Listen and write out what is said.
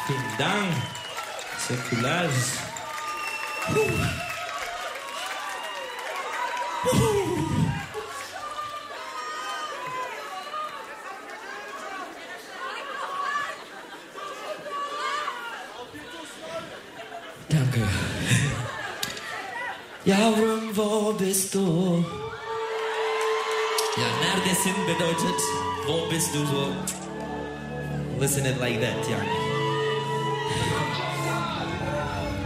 Vielen Dank. Säkular. Danke. Yavrum, wo bist du? Ja, neredesin bedeutet, wo bist du so? Listen it like that, yani.